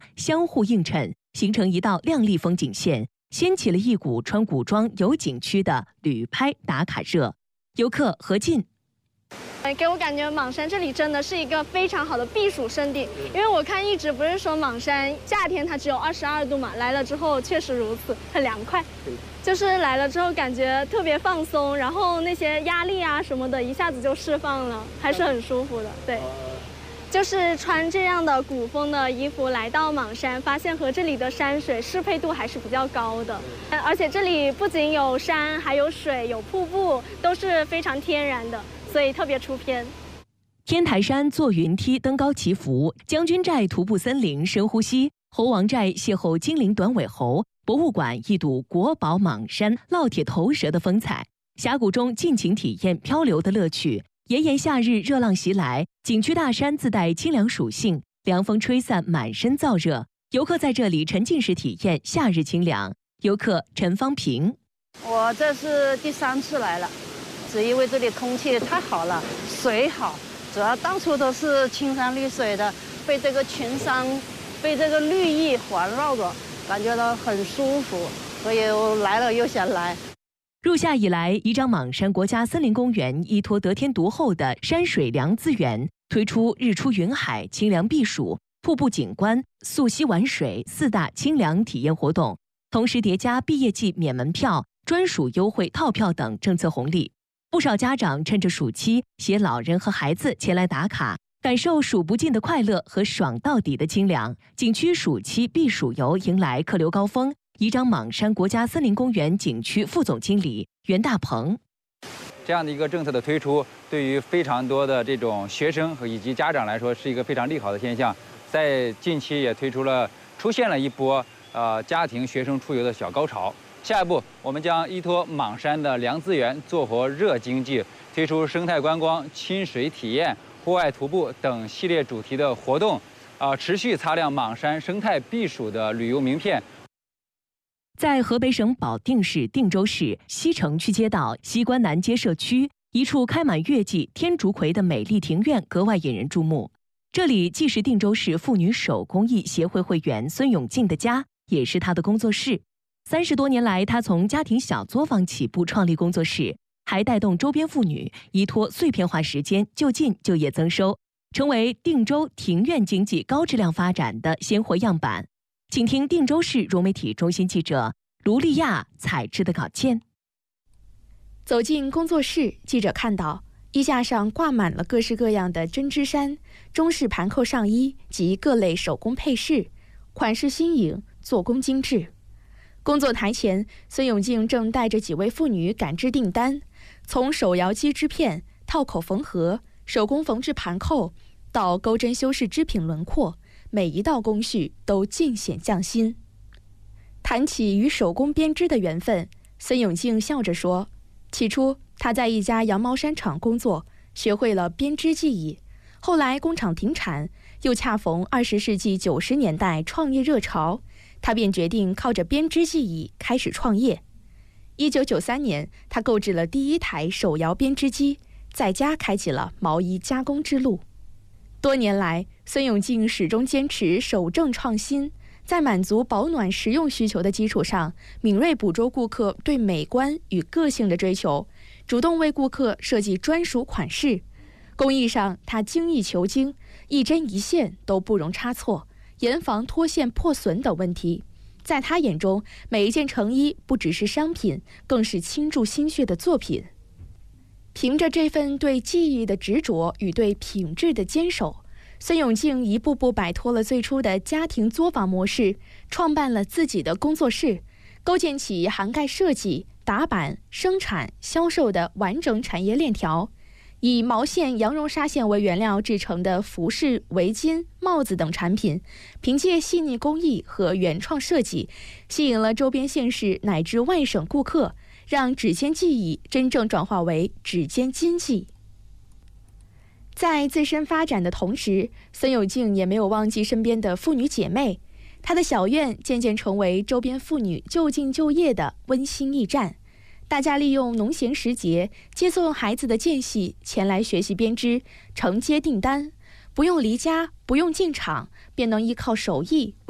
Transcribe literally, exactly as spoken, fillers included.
相互映衬，形成一道亮丽风景线，掀起了一股穿古装游景区的旅拍打卡热。游客何进。 给我感觉莽山这里真的是一个非常好的避暑胜地，因为我看一直不是说莽山夏天它只有二十二度嘛，来了之后确实如此，很凉快，就是来了之后感觉特别放松，然后那些压力啊什么的一下子就释放了，还是很舒服的。对，就是穿这样的古风的衣服来到莽山，发现和这里的山水适配度还是比较高的，而且这里不仅有山，还有水，有瀑布，都是非常天然的。所以特别出片。 天台山坐云梯登高祈福，将军寨徒步森林深呼吸，猴王寨邂逅精灵短尾猴，博物馆一睹国宝莽山烙铁头蛇的风采，峡谷中尽情体验漂流的乐趣。炎炎夏日热浪袭来，景区大山自带清凉属性，凉风吹散满身燥热，游客在这里沉浸式体验夏日清凉。游客陈方平， 我这是第三次来了。是因为这里空气太好了，水好，主要到处都是青山绿水的，被这个群山，被这个绿意环绕着，感觉到很舒服，所以我来了又想来。 入夏以来，宜章莽山国家森林公园依托得天独厚的山水凉资源，推出日出云海、清凉避暑、瀑布景观、溯溪玩水四大清凉体验活动，同时叠加毕业季免门票、专属优惠套票等政策红利。不少家长趁着暑期携老人和孩子前来打卡，感受数不尽的快乐和爽到底的清凉。景区暑期避暑游迎来客流高峰。宜章莽山国家森林公园景区副总经理袁大鹏， 这样的一个政策的推出，对于非常多的这种学生和以及家长来说，是一个非常利好的现象。在近期也推出了，出现了一波呃家庭学生出游的小高潮。下一步，我们将依托莽山的凉资源，做活热经济，推出生态观光、亲水体验、户外徒步等系列主题的活动，啊、呃，持续擦亮莽山生态避暑的旅游名片。 在河北省保定市定州市西城区街道西关南街社区，一处开满月季天竺葵的美丽庭院格外引人注目。这里既是定州市妇女手工艺协会会员孙永静的家，也是她的工作室。三十多年来，他从家庭小作坊起步创立工作室，还带动周边妇女依托碎片化时间就近就业增收，成为定州庭院经济高质量发展的鲜活样板。请听定州市融媒体中心记者卢丽亚采制的稿件。 走进工作室，记者看到衣架上挂满了各式各样的针织衫、中式盘扣上衣及各类手工配饰，款式新颖，做工精致。工作台前，孙永静正带着几位妇女赶制订单，从手摇机织片、套口缝合、手工缝制盘扣，到钩针修饰织品轮廓，每一道工序都尽显匠心。谈起与手工编织的缘分，孙永静笑着说：“起初他在一家羊毛衫厂工作，学会了编织技艺。后来工厂停产，又恰逢二十世纪九十年代创业热潮。”他便决定靠着编织技艺开始创业。一九九三年，他购置了第一台手摇编织机，在家开启了毛衣加工之路。多年来，孙永静始终坚持守正创新，在满足保暖实用需求的基础上，敏锐捕捉顾客对美观与个性的追求，主动为顾客设计专属款式。工艺上，他精益求精，一针一线都不容差错，严防脱线破损等问题。在他眼中，每一件成衣不只是商品，更是倾注心血的作品。凭着这份对技艺的执着与对品质的坚守，孙永静一步步摆脱了最初的家庭作坊模式，创办了自己的工作室，构建起涵盖设计、打版、生产、销售的完整产业链条。以毛线、羊绒纱线为原料制成的服饰、围巾、帽子等产品，凭借细腻工艺和原创设计，吸引了周边县市乃至外省顾客，让指尖技艺真正转化为指尖经济。在自身发展的同时，孙永静也没有忘记身边的妇女姐妹，她的小院渐渐成为周边妇女就近就业的温馨驿站。大家利用农闲时节接送孩子的间隙前来学习编织，承接订单，不用离家，不用进厂，便能依靠手艺